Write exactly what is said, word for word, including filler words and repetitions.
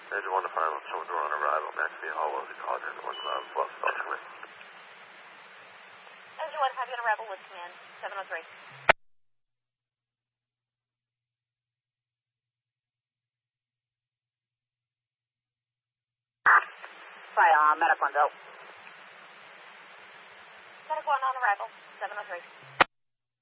Engine one to five on show door on arrival. Max V Hollow, the call engine one five plus. Ultimately. Engine one five on arrival with command seven oh three. Fire on, medic one go. Medic one on arrival, seven oh three.